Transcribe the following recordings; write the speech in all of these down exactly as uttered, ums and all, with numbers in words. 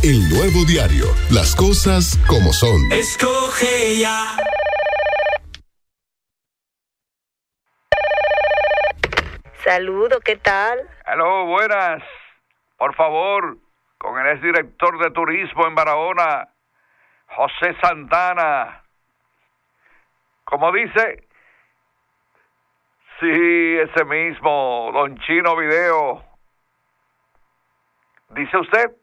El Nuevo Diario. Las cosas como son. Escoge ya. Saludo, ¿qué tal? Aló, buenas. Por favor, con el exdirector de turismo en Barahona, José Santana. Como dice, sí, ese mismo, don Chino Video. ¿Dice usted?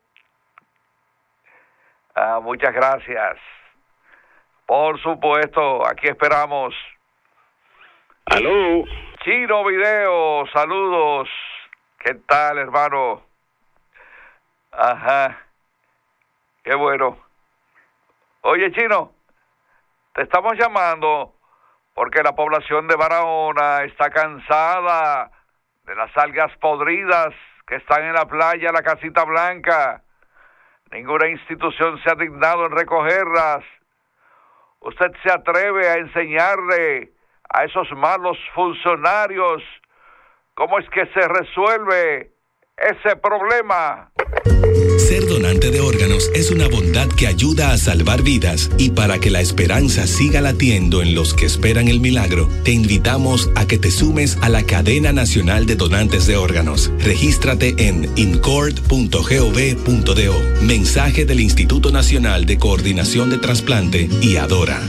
Ah, muchas gracias. Por supuesto, aquí esperamos. Aló. Chino Video, saludos. ¿Qué tal, hermano? Ajá. Qué bueno. Oye, Chino, te estamos llamando porque la población de Barahona está cansada de las algas podridas que están en la playa La Casita Blanca. Ninguna institución se ha dignado en recogerlas. ¿Usted se atreve a enseñarle a esos malos funcionarios cómo es que se resuelve ese problema? Ser donante de órganos es una bondad que ayuda a salvar vidas, y para que la esperanza siga latiendo en los que esperan el milagro, te invitamos a que te sumes a la Cadena Nacional de Donantes de Órganos. Regístrate en incord punto gov punto do. Mensaje del Instituto Nacional de Coordinación de Trasplante y Adora.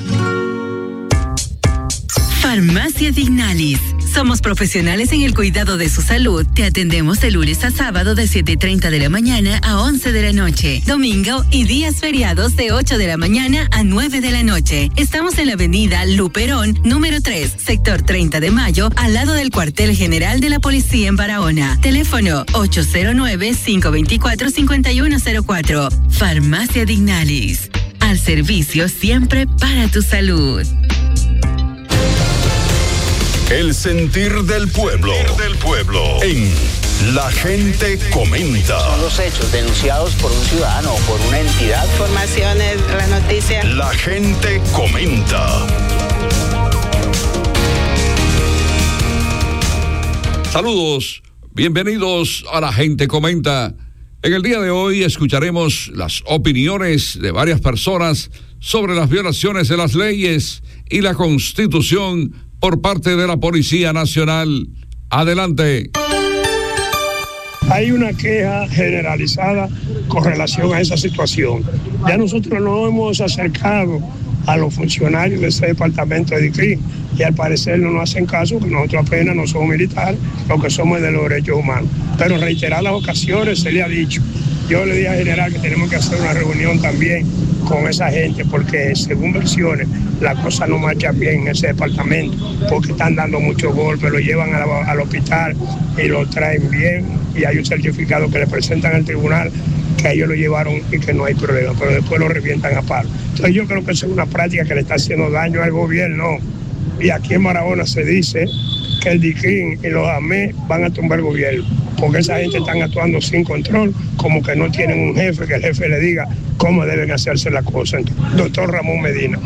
Farmacia Dignalis. Somos profesionales en el cuidado de su salud. Te atendemos de lunes a sábado de siete y treinta de la mañana a once de la noche. Domingo y días feriados de ocho de la mañana a nueve de la noche. Estamos en la avenida Luperón, número tres, sector treinta de mayo, al lado del cuartel general de la policía en Barahona. Teléfono ocho cero nueve, cinco dos cuatro, cinco uno cero cuatro. Farmacia Dignalis. Al servicio siempre para tu salud. El sentir del pueblo. del pueblo. En La Gente Comenta. Son los hechos denunciados por un ciudadano o por una entidad. Informaciones, la noticia. La Gente Comenta. Saludos, bienvenidos a La Gente Comenta. En el día de hoy escucharemos las opiniones de varias personas sobre las violaciones de las leyes y la Constitución por parte de la Policía Nacional. Adelante. Hay una queja generalizada con relación a esa situación. Ya nosotros nos hemos acercado a los funcionarios de ese departamento de D I C R I y al parecer no nos hacen caso, que nosotros apenas no somos militares, lo que somos de los derechos humanos. Pero en reiteradas ocasiones se le ha dicho. Yo le dije al general que tenemos que hacer una reunión también con esa gente, porque según versiones la cosa no marcha bien en ese departamento, porque están dando muchos golpes, lo llevan a la, al hospital y lo traen bien, y hay un certificado que le presentan al tribunal que ellos lo llevaron y que no hay problema, pero después lo revientan a palo. Entonces yo creo que eso es una práctica que le está haciendo daño al gobierno, y aquí en Barahona se dice que el D I C R I y los A M E van a tumbar el gobierno, porque esa gente están actuando sin control, como que no tienen un jefe, que el jefe le diga cómo deben hacerse las cosas. Doctor Ramón Medina.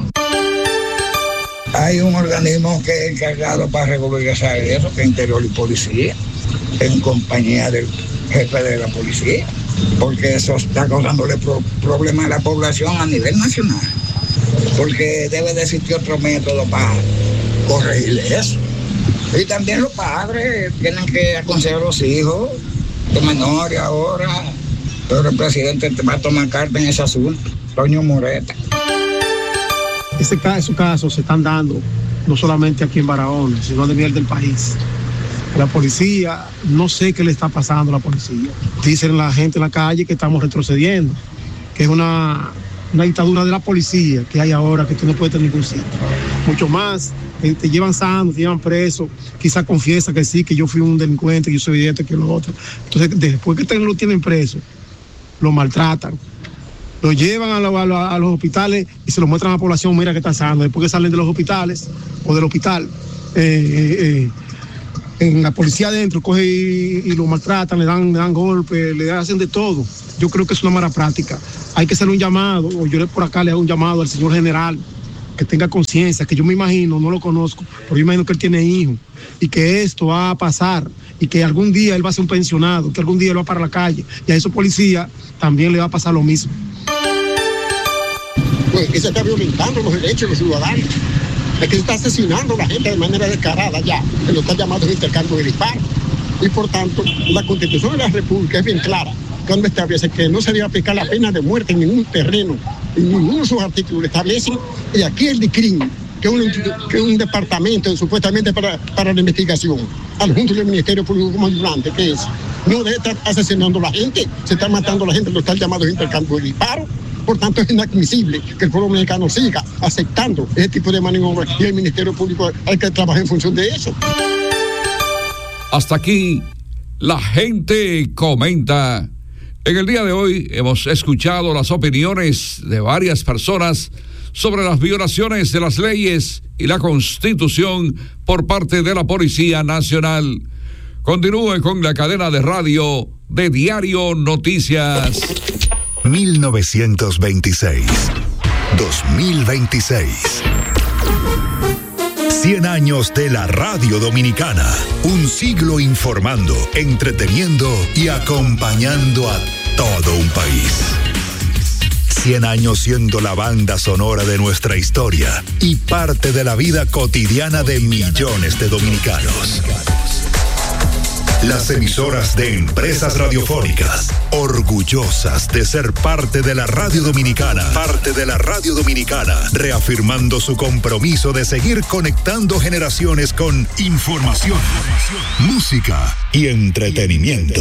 Hay un organismo que es encargado para regularizar eso, que es Interior y Policía, en compañía del jefe de la policía, porque eso está causándole pro- problemas a la población a nivel nacional, porque debe de existir otro método para corregir eso. Y también los padres tienen que aconsejar a los hijos, los menores ahora, pero el presidente va a tomar carta en ese asunto, Toño Moreta. Ese caso, esos casos se están dando no solamente aquí en Barahona, sino a nivel del país. La policía, no sé qué le está pasando a la policía. Dicen la gente en la calle que estamos retrocediendo, que es una, una dictadura de la policía que hay ahora, que tú no puedes tener ningún sitio. Mucho más, te, te llevan sano, te llevan preso, quizás confiesa que sí, que yo fui un delincuente, que yo soy esto, que lo otro. Entonces, después que te lo tienen preso, lo maltratan. Lo llevan a, la, a, la, a los hospitales y se lo muestran a la población, mira que está sano. Después que salen de los hospitales o del hospital, eh, eh, en la policía adentro coge y, y lo maltratan, le dan, le dan golpes, le hacen de todo. Yo creo que es una mala práctica. Hay que hacer un llamado, o yo por acá le hago un llamado al señor general que tenga conciencia, que yo me imagino, no lo conozco, pero yo imagino que él tiene hijos y que esto va a pasar y que algún día él va a ser un pensionado, que algún día él va para la calle y a esos policías también le va a pasar lo mismo. Pues que se está violentando los derechos de los ciudadanos, es que se está asesinando a la gente de manera descarada ya, que lo está llamando intercambio de disparos. Y por tanto, la Constitución de la República es bien clara, cuando establece que no se debe aplicar la pena de muerte en ningún terreno, en ninguno de sus artículos establecen, y aquí el DICRIM, que es un, que es un departamento supuestamente para, para la investigación, adjunto del Ministerio Público como ayudante, que es, no debe estar asesinando a la gente, se está matando a la gente, lo están llamando intercambio de disparos. Por tanto, es inadmisible que el pueblo mexicano siga aceptando ese tipo de maniobras y el Ministerio Público hay que trabajar en función de eso. Hasta aquí, la gente comenta. En el día de hoy hemos escuchado las opiniones de varias personas sobre las violaciones de las leyes y la Constitución por parte de la Policía Nacional. Continúe con la cadena de radio de Diario Noticias. mil novecientos veintiséis, dos mil veintiséis. cien años de la radio dominicana. Un siglo informando, entreteniendo y acompañando a todo un país. cien años siendo la banda sonora de nuestra historia y parte de la vida cotidiana de millones de dominicanos. Las emisoras de Empresas Radiofónicas, orgullosas de ser parte de la radio dominicana, parte de la radio dominicana, reafirmando su compromiso de seguir conectando generaciones con información, música y entretenimiento.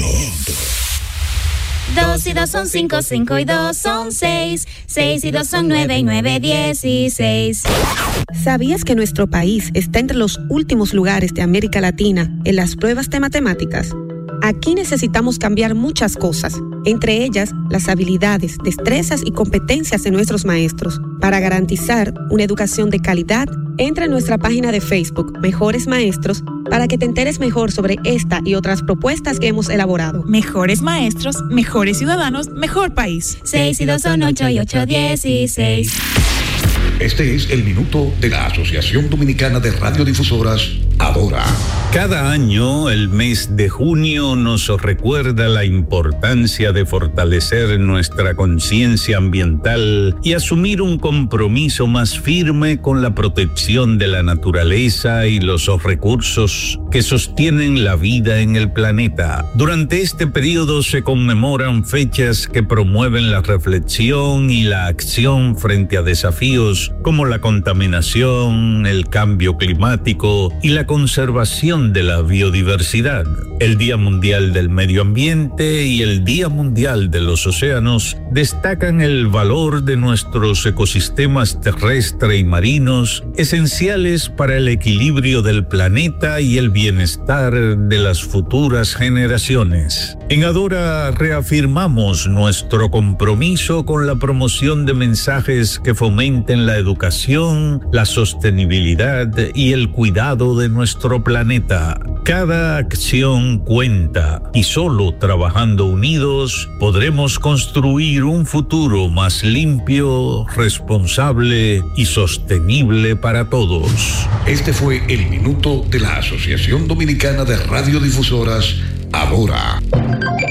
Dos y dos son cinco, cinco y dos son seis, seis y dos son nueve y nueve dieciséis. ¿Sabías que nuestro país está entre los últimos lugares de América Latina en las pruebas de matemáticas? Aquí necesitamos cambiar muchas cosas, entre ellas las habilidades, destrezas y competencias de nuestros maestros. Para garantizar una educación de calidad, entra en nuestra página de Facebook, Mejores Maestros, para que te enteres mejor sobre esta y otras propuestas que hemos elaborado. Mejores maestros, mejores ciudadanos, mejor país. Seis y dos son ocho y ocho dieciséis. Este es el minuto de la Asociación Dominicana de Radiodifusoras, Adora. Cada año, el mes de junio nos recuerda la importancia de fortalecer nuestra conciencia ambiental y asumir un compromiso más firme con la protección de la naturaleza y los recursos que sostienen la vida en el planeta. Durante este periodo se conmemoran fechas que promueven la reflexión y la acción frente a desafíos como la contaminación, el cambio climático y la conservación de la biodiversidad. El Día Mundial del Medio Ambiente y el Día Mundial de los Océanos destacan el valor de nuestros ecosistemas terrestres y marinos, esenciales para el equilibrio del planeta y el bienestar de las futuras generaciones. En Adora reafirmamos nuestro compromiso con la promoción de mensajes que fomenten la educación, la sostenibilidad y el cuidado de nuestro planeta. Cada acción cuenta y solo trabajando unidos podremos construir un futuro más limpio, responsable y sostenible para todos. Este fue el minuto de la Asociación Dominicana de Radiodifusoras, Adora.